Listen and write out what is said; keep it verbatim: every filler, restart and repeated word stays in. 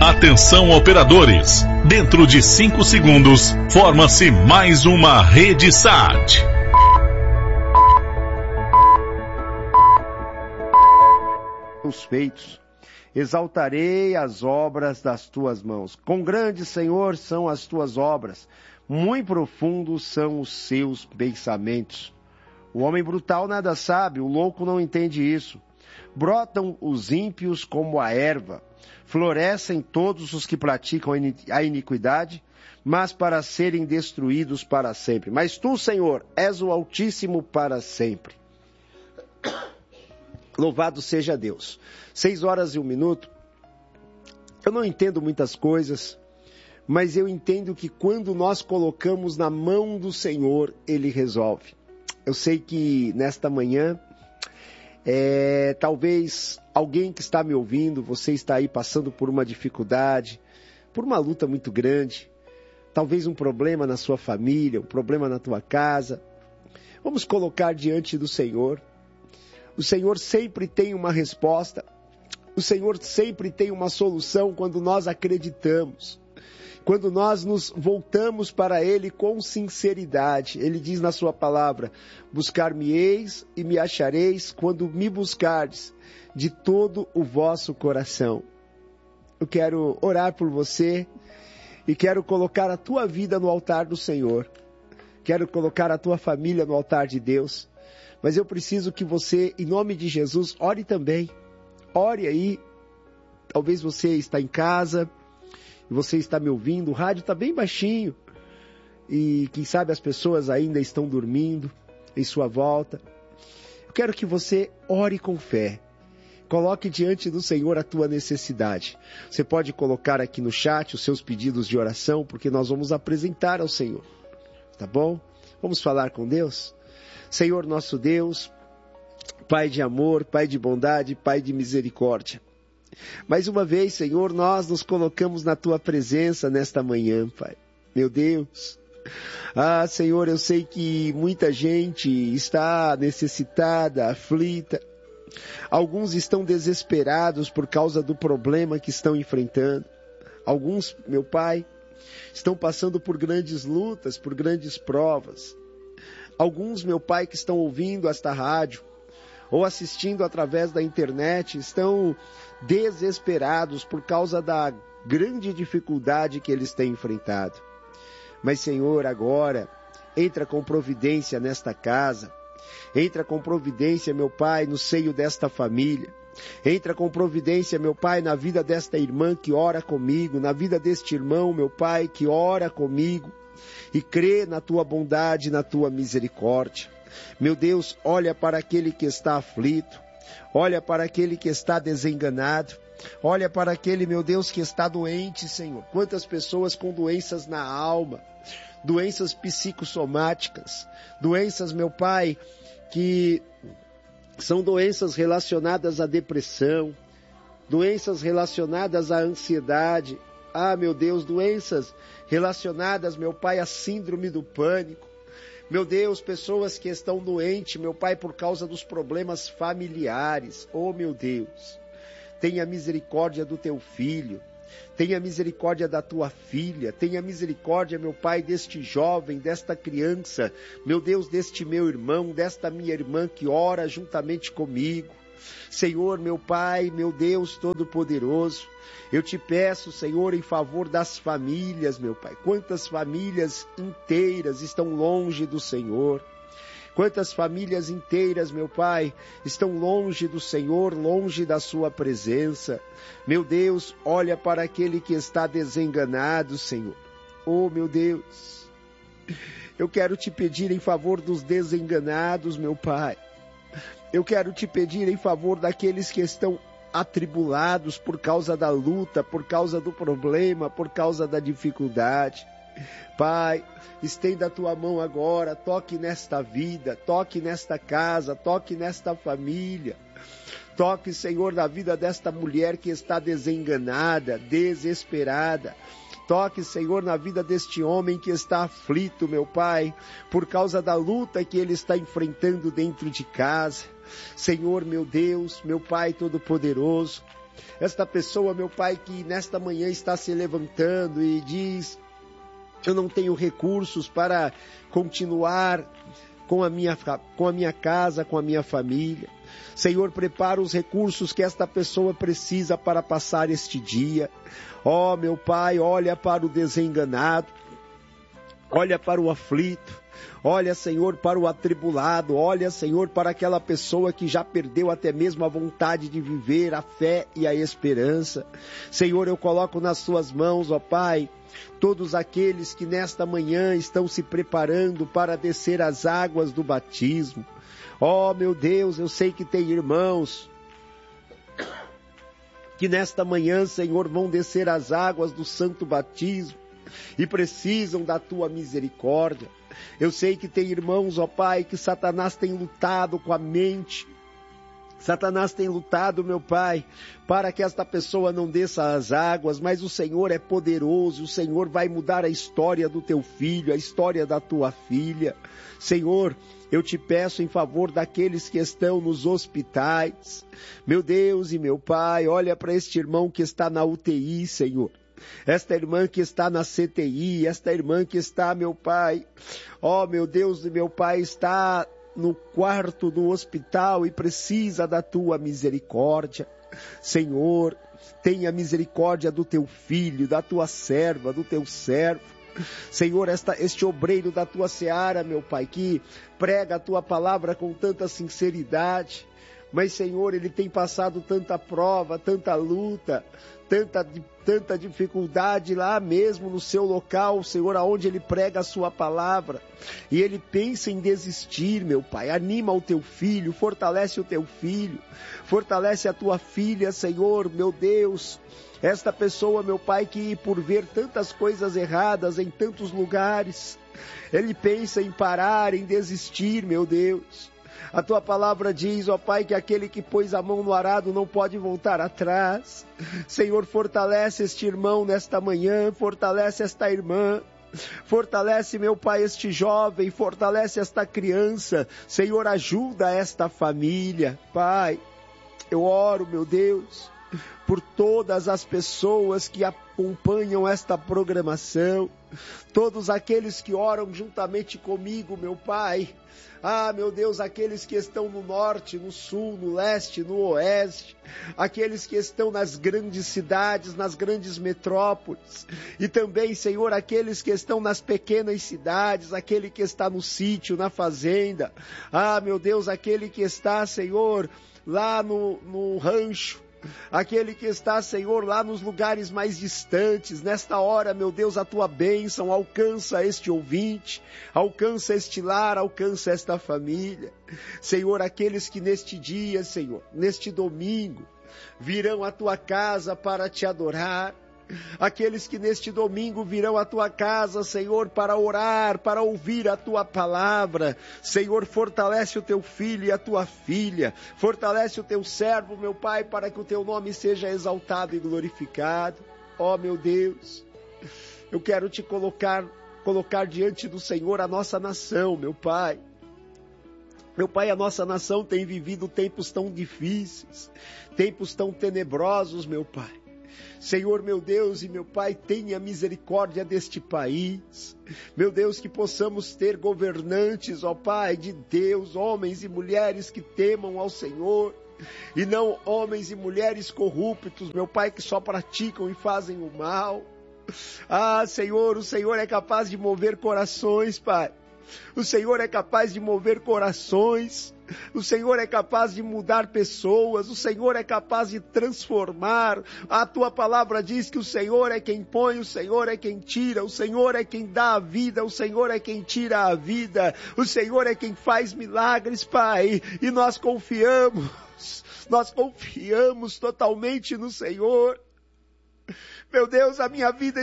Atenção operadores, dentro de cinco segundos, forma-se mais uma rede S A T. Os feitos, exaltarei as obras das tuas mãos. Quão grandes, Senhor, são as tuas obras, muito profundos são os seus pensamentos. O homem brutal nada sabe, o louco não entende isso. Brotam os ímpios como a erva, florescem todos os que praticam a iniquidade, mas para serem destruídos para sempre. Mas tu, Senhor, és o Altíssimo para sempre. Louvado seja Deus. Seis horas e um minuto. Eu não entendo muitas coisas, mas eu entendo que quando nós colocamos na mão do Senhor, Ele resolve. Eu sei que nesta manhã, é, talvez alguém que está me ouvindo, você está aí passando por uma dificuldade, por uma luta muito grande, talvez um problema na sua família, um problema na tua casa. Vamos colocar diante do Senhor. O Senhor sempre tem uma resposta. O Senhor sempre tem uma solução quando nós acreditamos. Quando nós nos voltamos para Ele com sinceridade. Ele diz na sua palavra: buscar-me-eis e me achareis quando me buscardes de todo o vosso coração. Eu quero orar por você e quero colocar a tua vida no altar do Senhor. Quero colocar a tua família no altar de Deus. Mas eu preciso que você, em nome de Jesus, ore também. Ore aí. Talvez você está em casa e você está me ouvindo. O rádio está bem baixinho. E quem sabe as pessoas ainda estão dormindo em sua volta. Eu quero que você ore com fé. Coloque diante do Senhor a tua necessidade. Você pode colocar aqui no chat os seus pedidos de oração, porque nós vamos apresentar ao Senhor. Tá bom? Vamos falar com Deus? Senhor nosso Deus, Pai de amor, Pai de bondade, Pai de misericórdia. Mais uma vez, Senhor, nós nos colocamos na Tua presença nesta manhã, Pai. Meu Deus. Ah, Senhor, eu sei que muita gente está necessitada, aflita. Alguns estão desesperados por causa do problema que estão enfrentando. Alguns, meu Pai, estão passando por grandes lutas, por grandes provas. Alguns, meu Pai, que estão ouvindo esta rádio ou assistindo através da internet, estão desesperados por causa da grande dificuldade que eles têm enfrentado. Mas, Senhor, agora, entra com providência nesta casa. Entra com providência, meu Pai, no seio desta família. Entra com providência, meu Pai, na vida desta irmã que ora comigo, na vida deste irmão, meu Pai, que ora comigo. E crê na tua bondade, na tua misericórdia. Meu Deus, olha para aquele que está aflito, olha para aquele que está desenganado, olha para aquele, meu Deus, que está doente, Senhor. Quantas pessoas com doenças na alma, doenças psicossomáticas, doenças, meu Pai, que são doenças relacionadas à depressão, doenças relacionadas à ansiedade. Ah, meu Deus, doenças relacionadas, meu Pai, à síndrome do pânico. Meu Deus, pessoas que estão doentes, meu Pai, por causa dos problemas familiares. Oh, meu Deus, tenha misericórdia do teu filho. Tenha misericórdia da tua filha. Tenha misericórdia, meu Pai, deste jovem, desta criança. Meu Deus, deste meu irmão, desta minha irmã que ora juntamente comigo. Senhor, meu Pai, meu Deus Todo-Poderoso, eu te peço, Senhor, em favor das famílias, meu Pai. Quantas famílias inteiras estão longe do Senhor. Quantas famílias inteiras, meu Pai, estão longe do Senhor, longe da sua presença. Meu Deus, olha para aquele que está desenganado, Senhor. Oh, meu Deus, eu quero te pedir em favor dos desenganados, meu Pai. Eu quero te pedir em favor daqueles que estão atribulados por causa da luta, por causa do problema, por causa da dificuldade. Pai, estenda a tua mão agora, toque nesta vida, toque nesta casa, toque nesta família. Toque, Senhor, na vida desta mulher que está desenganada, desesperada. Toque, Senhor, na vida deste homem que está aflito, meu Pai, por causa da luta que ele está enfrentando dentro de casa. Senhor, meu Deus, meu Pai Todo-Poderoso, esta pessoa, meu Pai, que nesta manhã está se levantando e diz: eu não tenho recursos para continuar com a minha, com a minha casa, com a minha família. Senhor, prepara os recursos que esta pessoa precisa para passar este dia. Ó, meu Pai, olha para o desenganado, olha para o aflito, olha, Senhor, para o atribulado, olha, Senhor, para aquela pessoa que já perdeu até mesmo a vontade de viver, a fé e a esperança. Senhor, eu coloco nas Suas mãos, ó Pai, todos aqueles que nesta manhã estão se preparando para descer as águas do batismo. Ó, meu Deus, eu sei que tem irmãos que nesta manhã, Senhor, vão descer as águas do santo batismo e precisam da Tua misericórdia. Eu sei que tem irmãos, ó Pai, que Satanás tem lutado com a mente. Satanás tem lutado, meu Pai, para que esta pessoa não desça as águas, mas o Senhor é poderoso, o Senhor vai mudar a história do teu filho, a história da tua filha. Senhor, eu te peço em favor daqueles que estão nos hospitais. Meu Deus e meu Pai, olha para este irmão que está na U T I, Senhor. Esta irmã que está na C T I, esta irmã que está, meu Pai, ó, meu Deus e meu Pai, está no quarto do hospital e precisa da tua misericórdia. Senhor, tenha misericórdia do teu filho, da tua serva, do teu servo. Senhor, esta, este obreiro da tua seara, meu Pai, que prega a tua palavra com tanta sinceridade, mas, Senhor, ele tem passado tanta prova, tanta luta, tanta, tanta dificuldade lá mesmo no seu local, Senhor, aonde ele prega a sua palavra, e ele pensa em desistir, meu Pai. Anima o teu filho, fortalece o teu filho, fortalece a tua filha, Senhor, meu Deus. Esta pessoa, meu Pai, que por ver tantas coisas erradas em tantos lugares, ele pensa em parar, em desistir, meu Deus. A tua palavra diz, ó Pai, que aquele que pôs a mão no arado não pode voltar atrás. Senhor, fortalece este irmão nesta manhã, fortalece esta irmã. Fortalece, meu Pai, este jovem, fortalece esta criança. Senhor, ajuda esta família. Pai, eu oro, meu Deus, por todas as pessoas que acompanham esta programação, todos aqueles que oram juntamente comigo, meu Pai. Ah, meu Deus, aqueles que estão no norte, no sul, no leste, no oeste, aqueles que estão nas grandes cidades, nas grandes metrópoles, e também, Senhor, aqueles que estão nas pequenas cidades, aquele que está no sítio, na fazenda. Ah, meu Deus, aquele que está, Senhor, lá no, no rancho, aquele que está, Senhor, lá nos lugares mais distantes. Nesta hora, meu Deus, a tua bênção alcança este ouvinte, alcança este lar, alcança esta família. Senhor, aqueles que neste dia, Senhor, neste domingo, virão à tua casa para te adorar, aqueles que neste domingo virão à tua casa, Senhor, para orar, para ouvir a tua palavra. Senhor, fortalece o teu filho e a tua filha, fortalece o teu servo, meu Pai, para que o teu nome seja exaltado e glorificado. Ó, meu Deus, eu quero te colocar, colocar diante do Senhor a nossa nação, meu Pai. Meu Pai, a nossa nação tem vivido tempos tão difíceis, tempos tão tenebrosos, meu Pai. Senhor, meu Deus e meu Pai, tenha misericórdia deste país. Meu Deus, que possamos ter governantes, ó Pai de Deus, homens e mulheres que temam ao Senhor, e não homens e mulheres corruptos, meu Pai, que só praticam e fazem o mal. Ah, Senhor, o Senhor é capaz de mover corações, Pai. O Senhor é capaz de mover corações, o Senhor é capaz de mudar pessoas, o Senhor é capaz de transformar. A tua palavra diz que o Senhor é quem põe, o Senhor é quem tira, o Senhor é quem dá a vida, o Senhor é quem tira a vida, o Senhor é quem faz milagres, Pai, e nós confiamos, nós confiamos totalmente no Senhor. Meu Deus, a minha vida